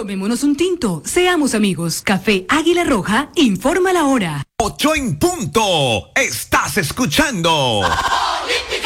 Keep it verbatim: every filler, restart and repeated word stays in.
Tomémonos un tinto, seamos amigos. Café Águila Roja, informa la hora. Ocho en punto. Estás escuchando.